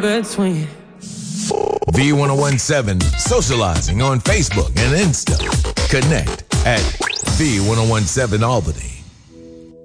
between. V1017 socializing on Facebook and Insta. Connect at V1017 Albany.